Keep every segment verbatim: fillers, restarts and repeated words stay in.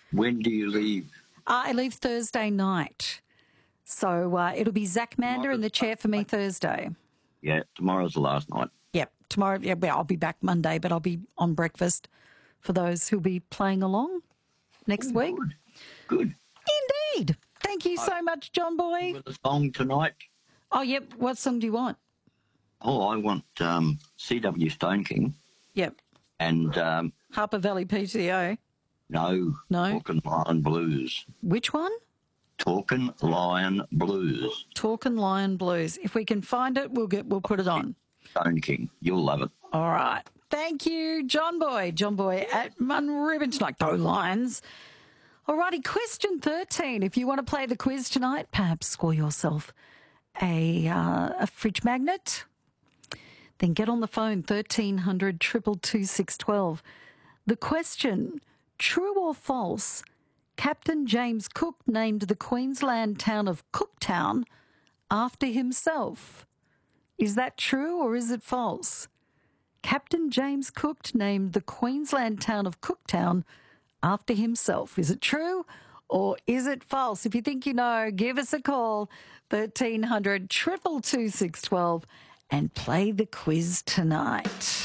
When do you leave? I leave Thursday night. So uh, it'll be Zach Mander in the chair for me Thursday. Yeah, tomorrow's the last night. Yep, tomorrow, yeah, well, I'll be back Monday, but I'll be on breakfast for those who'll be playing along next Oh, week. Good. Good. Indeed. Thank you so much, John Boy. With a song tonight. Oh, yep. What song do you want? Oh, I want um, C W Stone King Yep. and um, Harper Valley P T O. no, No. Talkin' Lion Blues. Which one? Talkin' Lion Blues. Talkin' Lion Blues. If we can find it, we'll get we'll put it on. Stone King. You'll love it. All right. Thank you, John Boy. John Boy at Munribben tonight. Go Lions. All righty, question thirteen. If you want to play the quiz tonight, perhaps score yourself a uh, a fridge magnet, then get on the phone, thirteen hundred, two two two, six one two. The question, true or false, Captain James Cook named the Queensland town of Cooktown after himself. Is that true or is it false? Captain James Cook named the Queensland town of Cooktown after himself. Is it true or is it false? If you think you know, give us a call, thirteen hundred, two two two, six one two, and play the quiz tonight.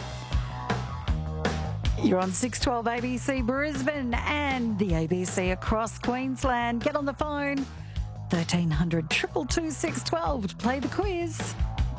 You're on six twelve A B C Brisbane and the A B C across Queensland. Get on the phone, thirteen hundred, two two two, six one two to play the quiz.